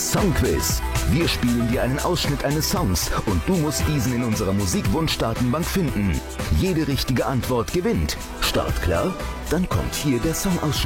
Songquiz. Wir spielen dir einen Ausschnitt eines Songs und du musst diesen in unserer Musikwunschdatenbank finden. Jede richtige Antwort gewinnt. Start klar? Dann kommt hier der Songausschnitt.